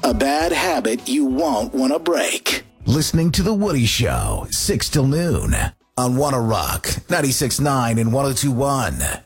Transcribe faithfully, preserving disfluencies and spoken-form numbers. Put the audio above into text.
A bad habit you won't want to break. Listening to The Woody Show, six till noon on Wanna Rock, ninety-six point nine and one oh two point one.